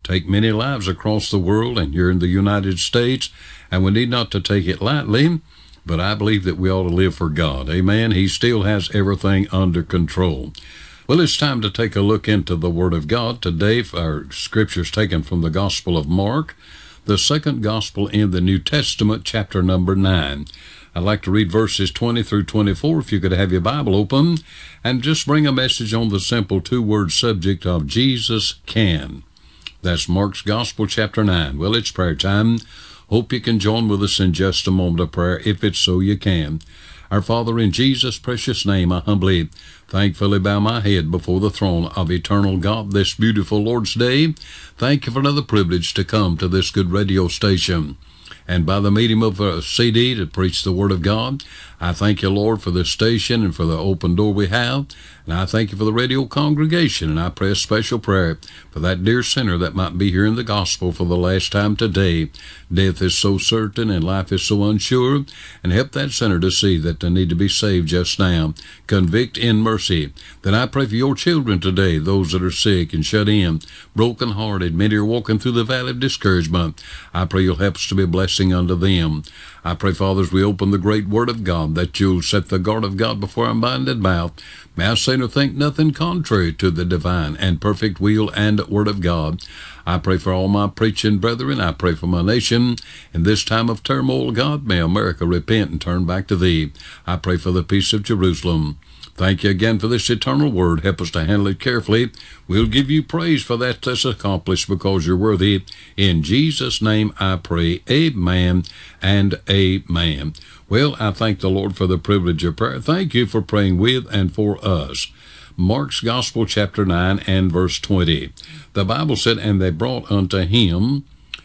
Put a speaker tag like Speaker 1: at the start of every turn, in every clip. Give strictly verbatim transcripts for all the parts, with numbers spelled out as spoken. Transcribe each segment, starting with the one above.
Speaker 1: take many lives across the world and here in the United States, and we need not to take it lightly, but I believe that we ought to live for God. Amen. He still has everything under control. Well, it's time to take a look into the Word of God. Today, our scripture's taken from the Gospel of Mark, the second Gospel in the New Testament, chapter number nine. I'd like to read verses twenty through twenty-four, if you could have your Bible open, and just bring a message on the simple two-word subject of Jesus can. That's Mark's Gospel, chapter nine. Well, it's prayer time. Hope you can join with us in just a moment of prayer, if it's so you can. Our Father, in Jesus' precious name, I humbly, thankfully bow my head before the throne of eternal God this beautiful Lord's Day. Thank you for another privilege to come to this good radio station, and by the medium of a C D to preach the Word of God. I thank you, Lord, for this station and for the open door we have. And I thank you for the radio congregation. And I pray a special prayer for that dear sinner that might be hearing the gospel for the last time today. Death is so certain and life is so unsure. And help that sinner to see that they need to be saved just now. Convict in mercy. Then I pray for your children today, those that are sick and shut in, broken-hearted. Many are walking through the valley of discouragement. I pray you'll help us to be a blessing unto them. I pray, Father, as we open the great Word of God, that you'll set the guard of God before our minded mouth. May I say nor think nothing contrary to the divine and perfect will and Word of God. I pray for all my preaching brethren. I pray for my nation. In this time of turmoil, God, may America repent and turn back to Thee. I pray for the peace of Jerusalem. Thank you again for this eternal Word. Help us to handle it carefully. We'll give you praise for that that's accomplished because you're worthy. In Jesus' name I pray. Amen and amen. Well, I thank the Lord for the privilege of prayer. Thank you for praying with and for us. Mark's Gospel, chapter nine and verse twenty. The Bible said, "And they brought unto him,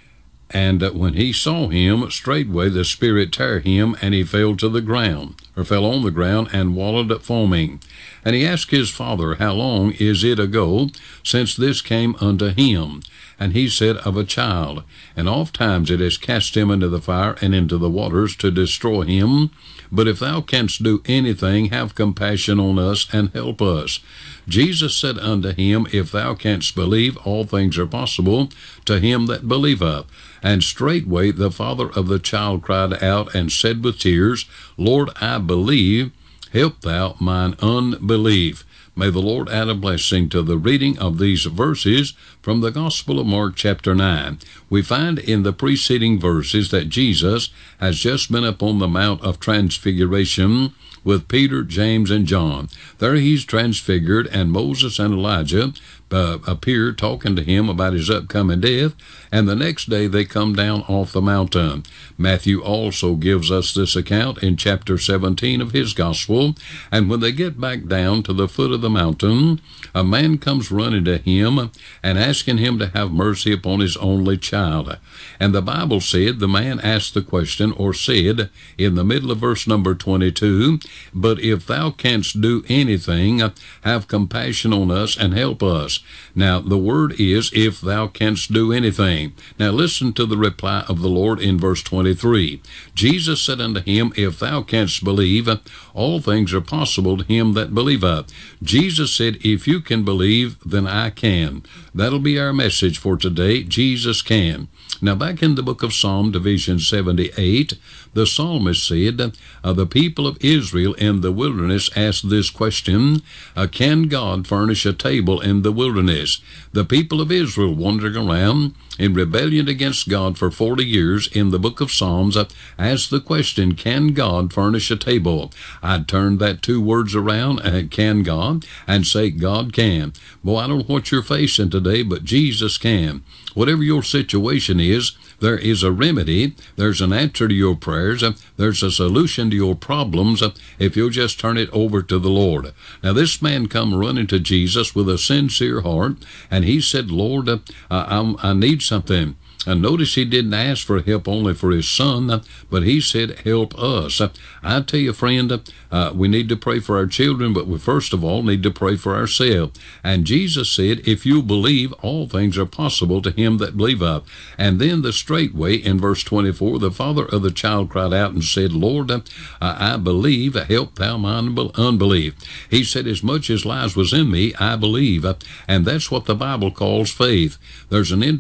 Speaker 1: and when he saw him, straightway the spirit tare him, and he fell to the ground, or fell on the ground, and wallowed foaming. And he asked his father, How long is it ago since this came unto him? And he said, Of a child. And oft times it has cast him into the fire and into the waters to destroy him. But if thou canst do anything, have compassion on us and help us. Jesus said unto him, If thou canst believe, all things are possible to him that believeth. And straightway the father of the child cried out and said with tears, Lord, I believe, help thou mine unbelief." May the Lord add a blessing to the reading of these verses from the Gospel of Mark chapter nine. We find in the preceding verses that Jesus has just been upon the Mount of Transfiguration with Peter, James, and John. There he's transfigured, and Moses and Elijah uh, appear talking to him about his upcoming death, and the next day they come down off the mountain. Matthew also gives us this account in chapter seventeen of his gospel, and when they get back down to the foot of the mountain, a man comes running to him and asking him to have mercy upon his only child. And the Bible said the man asked the question, or said, in the middle of verse number twenty-two, But if thou canst do anything, have compassion on us and help us. Now, the word is, if thou canst do anything. Now, listen to the reply of the Lord in verse twenty-three. Jesus said unto him, If thou canst believe, all things are possible to him that believeth. Jesus said, if you can believe, then I can. That'll be our message for today. Jesus can. Now, back in the book of Psalm, division seventy-eight, the psalmist said, uh, the people of Israel in the wilderness asked this question, uh, can God furnish a table in the wilderness? The people of Israel wandering around in rebellion against God for forty years in the book of Psalms uh, asked the question, can God furnish a table? I'd turn that two words around, uh, can God, and say God can. Boy, I don't know what you're facing today, but Jesus can. Whatever your situation is, there is a remedy. There's an answer to your prayers. There's a solution to your problems if you'll just turn it over to the Lord. Now, this man come running to Jesus with a sincere heart, and he said, Lord, uh, I, I need something. And notice he didn't ask for help only for his son, but he said, help us. I tell you, friend, uh, we need to pray for our children, but we first of all need to pray for ourselves. And Jesus said, if you believe, all things are possible to him that believeth. And then the straightway, in verse twenty-four, the father of the child cried out and said, Lord, uh, I believe, help thou mine unbelief. He said, as much as lies was in me, I believe. And that's what the Bible calls faith. There's an